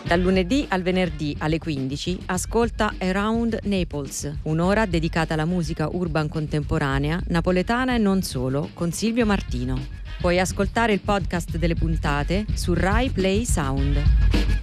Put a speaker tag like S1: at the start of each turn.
S1: Dal lunedì al venerdì alle 15 ascolta Around Naples, un'ora dedicata alla musica urban contemporanea, napoletana e non solo, con Silvio Martino. Puoi ascoltare il podcast delle puntate su Rai Play Sound.